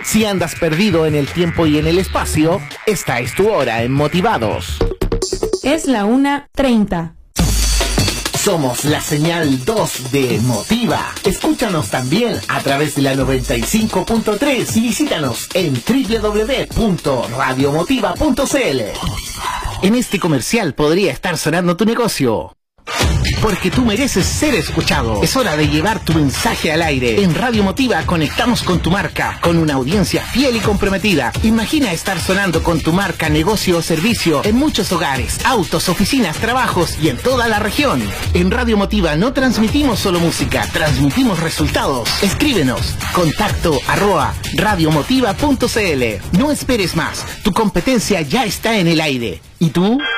Si andas perdido en el tiempo y en el espacio, esta es tu hora en Motivados. Es la 1:30. Somos la señal 2 de Motiva. Escúchanos también a través de la 95.3 y visítanos en www.radiomotiva.cl. En este comercial podría estar sonando tu negocio. Porque tú mereces ser escuchado. Es hora de llevar tu mensaje al aire. En Radio Motiva conectamos con tu marca, con una audiencia fiel y comprometida. Imagina estar sonando con tu marca, negocio o servicio en muchos hogares, autos, oficinas, trabajos y en toda la región. En Radio Motiva no transmitimos solo música, transmitimos resultados. Escríbenos, contacto@radiomotiva.cl. No esperes más, tu competencia ya está en el aire. ¿Y tú?